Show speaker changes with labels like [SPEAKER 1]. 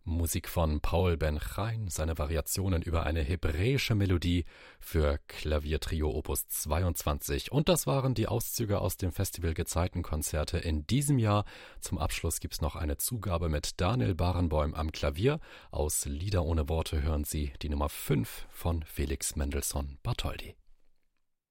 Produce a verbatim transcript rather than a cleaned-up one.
[SPEAKER 1] Musik von Paul Ben-Chaim, seine Variationen über eine hebräische Melodie für Klaviertrio Opus zweiundzwanzig. Und das waren die Auszüge aus dem Festival Gezeitenkonzerte in diesem Jahr. Zum Abschluss gibt's noch eine Zugabe mit Daniel Barenboim am Klavier. Aus Lieder ohne Worte hören Sie die Nummer fünf von Felix Mendelssohn Bartholdy.